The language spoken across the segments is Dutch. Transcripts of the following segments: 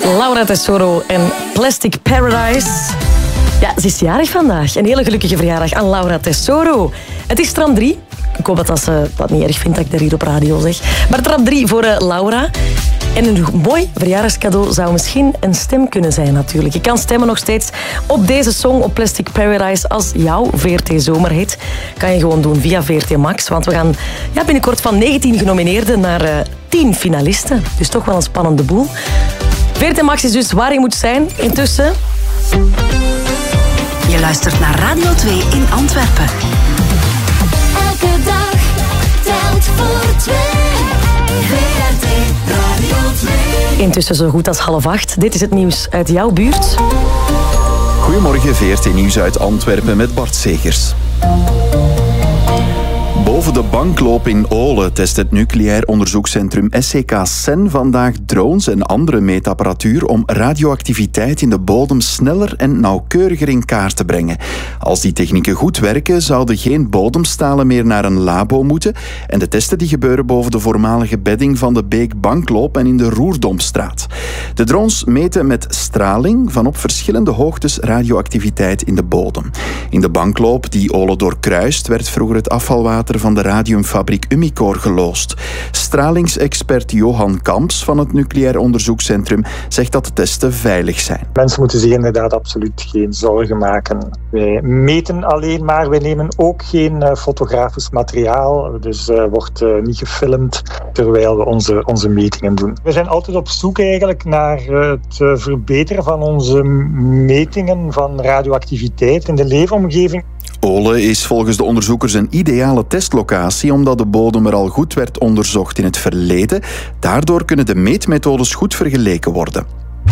Laura Tesoro en Plastic Paradise. Ja, ze is jarig vandaag. Een hele gelukkige verjaardag aan Laura Tesoro. Het is trap 3. Ik hoop dat ze dat niet erg vindt dat ik dat hier op radio zeg. Maar trap 3 voor Laura. En een mooi verjaardagscadeau zou misschien een stem kunnen zijn natuurlijk. Je kan stemmen nog steeds op deze song op Plastic Paradise als jouw VRT Zomerhit. Kan je gewoon doen via VRT Max. Want we gaan binnenkort van 19 genomineerden naar 10 finalisten. Dus toch wel een spannende boel. VRT Max is dus waar je moet zijn. Intussen... Je luistert naar Radio 2 in Antwerpen. Elke dag telt voor 2. VRT Radio 2. Intussen zo goed als 7:30. Dit is het nieuws uit jouw buurt. Goedemorgen, VRT Nieuws uit Antwerpen met Bart Segers. Boven de bankloop in Ole test het nucleair onderzoekscentrum SCK-CEN vandaag drones en andere meetapparatuur om radioactiviteit in de bodem sneller en nauwkeuriger in kaart te brengen. Als die technieken goed werken, zouden geen bodemstalen meer naar een labo moeten en de testen die gebeuren boven de voormalige bedding van de Beek Bankloop en in de Roerdompstraat. De drones meten met straling van op verschillende hoogtes radioactiviteit in de bodem. In de bankloop die Ole doorkruist werd vroeger het afvalwater van de radiumfabriek Umicore geloosd. Stralingsexpert Johan Kamps van het Nucleair Onderzoekscentrum zegt dat de testen veilig zijn. Mensen moeten zich inderdaad absoluut geen zorgen maken. Wij meten alleen maar, wij nemen ook geen fotografisch materiaal. Dus wordt niet gefilmd terwijl we onze metingen doen. We zijn altijd op zoek eigenlijk naar het verbeteren van onze metingen van radioactiviteit in de leefomgeving. Ole is volgens de onderzoekers een ideale testlocatie omdat de bodem er al goed werd onderzocht in het verleden. Daardoor kunnen de meetmethodes goed vergeleken worden.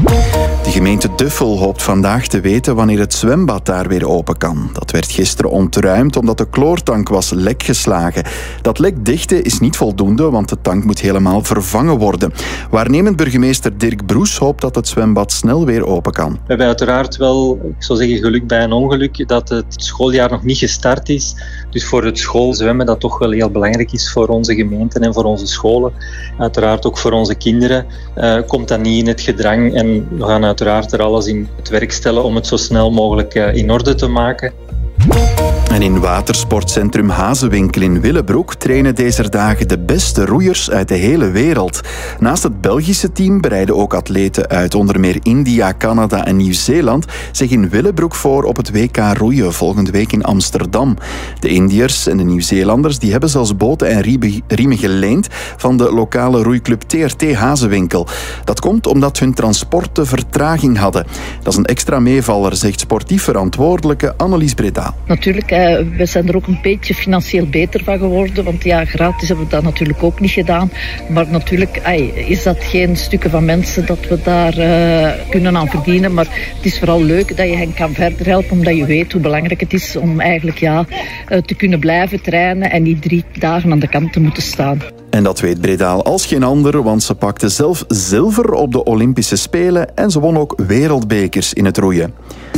De gemeente Duffel hoopt vandaag te weten wanneer het zwembad daar weer open kan. Dat werd gisteren ontruimd omdat de kloortank was lek geslagen. Dat lek dichten is niet voldoende, want de tank moet helemaal vervangen worden. Waarnemend burgemeester Dirk Broes hoopt dat het zwembad snel weer open kan. We hebben uiteraard wel, ik zou zeggen geluk bij een ongeluk, dat het schooljaar nog niet gestart is. Dus voor het schoolzwemmen dat toch wel heel belangrijk is voor onze gemeenten en voor onze scholen. Uiteraard ook voor onze kinderen komt dat niet in het gedrang. En we gaan uiteraard er alles in het werk stellen om het zo snel mogelijk in orde te maken. En in watersportcentrum Hazewinkel in Willebroek trainen deze dagen de beste roeiers uit de hele wereld. Naast het Belgische team bereiden ook atleten uit onder meer India, Canada en Nieuw-Zeeland zich in Willebroek voor op het WK roeien volgende week in Amsterdam. De Indiërs en de Nieuw-Zeelanders die hebben zelfs boten en riemen geleend van de lokale roeiclub TRT Hazewinkel. Dat komt omdat hun transporten vertraging hadden. Dat is een extra meevaller, zegt sportief verantwoordelijke Annelies Bredaal. Natuurlijk, we zijn er ook een beetje financieel beter van geworden, want ja, gratis hebben we dat natuurlijk ook niet gedaan. Maar natuurlijk is dat geen stukken van mensen dat we daar kunnen aan verdienen. Maar het is vooral leuk dat je hen kan verder helpen, omdat je weet hoe belangrijk het is om eigenlijk te kunnen blijven trainen en niet 3 dagen aan de kant te moeten staan. En dat weet Bredaal als geen ander, want ze pakte zelf zilver op de Olympische Spelen en ze won ook wereldbekers in het roeien.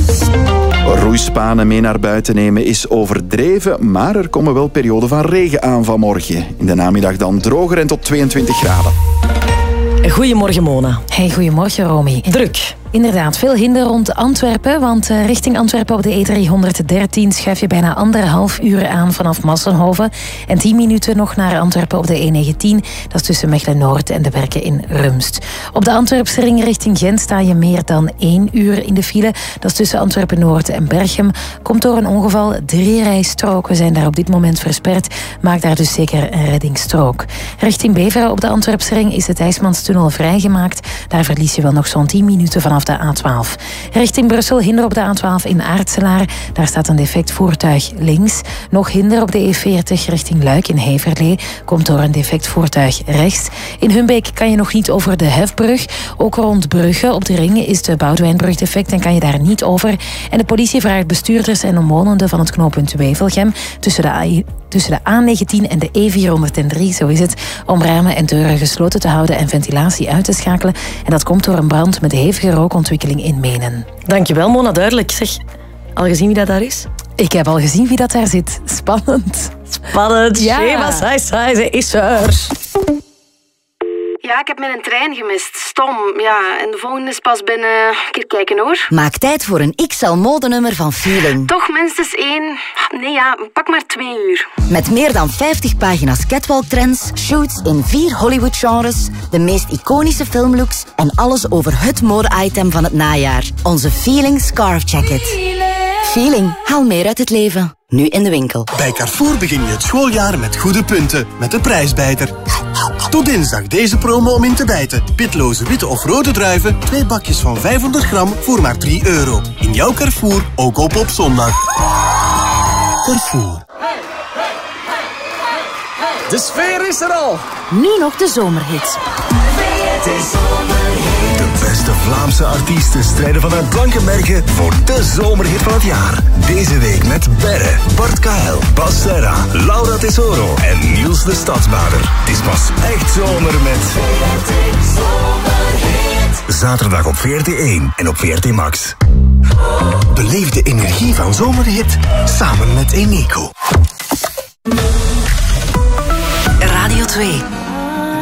Roeispanen mee naar buiten nemen is overdreven, maar er komen wel perioden van regen aan vanmorgen. In de namiddag dan droger en tot 22 graden. Goedemorgen, Mona. Hey, goedemorgen, Romy. Druk. Inderdaad, veel hinder rond Antwerpen, want richting Antwerpen op de E313 schuif je bijna 1,5 uur aan vanaf Massenhoven en 10 minuten nog naar Antwerpen op de E19, dat is tussen Mechelen-Noord en de Berken in Rumst. Op de Antwerpse ring richting Gent sta je meer dan 1 uur in de file, dat is tussen Antwerpen-Noord en Berchem. Komt door een ongeval, 3 rijstroken zijn daar op dit moment versperd, maak daar dus zeker een reddingsstrook. Richting Beveren op de Antwerpse ring is het IJsmanstunnel vrijgemaakt, daar verlies je wel nog zo'n 10 minuten vanaf de A12. Richting Brussel hinder op de A12 in Aartselaar. Daar staat een defect voertuig links. Nog hinder op de E40 richting Luik in Heverlee. Komt door een defect voertuig rechts. In Humbeek kan je nog niet over de Hefbrug. Ook rond Brugge op de ring is de Boudewijnbrug defect en kan je daar niet over. En de politie vraagt bestuurders en omwonenden van het knooppunt Wevelgem tussen de A19 en de E403, zo is het, om ramen en deuren gesloten te houden en ventilatie uit te schakelen. En dat komt door een brand met hevige rookontwikkeling in Menen. Dankjewel, Mona. Duidelijk. Zeg, al gezien wie dat daar is? Ik heb al gezien wie dat daar zit. Spannend. Spannend. Ja. Shema Sai Sai, ze is er. Ja, ik heb mijn trein gemist. Stom. Ja, en de volgende is pas binnen... Een keer kijken hoor. Maak tijd voor een XL-modenummer van Feeling. Toch minstens 1... Nee ja, pak maar 2 uur. Met meer dan 50 pagina's catwalk-trends, shoots in 4 Hollywood-genres, de meest iconische filmlooks en alles over het mode-item van het najaar. Onze Feeling Scarf Jacket. Feeling, haal meer uit het leven. Nu in de winkel. Bij Carrefour begin je het schooljaar met goede punten. Met de prijsbijter. Tot dinsdag deze promo om in te bijten. Pitloze witte of rode druiven. 2 bakjes van 500 gram voor maar €3. In jouw Carrefour, ook op zondag. Carrefour. De sfeer is er al. Nu nog de zomerhits. De beste Vlaamse artiesten strijden vanuit Blankenberge voor de zomerhit van het jaar. Deze week met Berre, Bart Kael, Bas Serra, Laura Tesoro en Niels de Stadsbader. Het is pas echt zomer met zaterdag op VRT1 en op VRT Max. Beleef de energie van zomerhit samen met Eneco. Radio 2.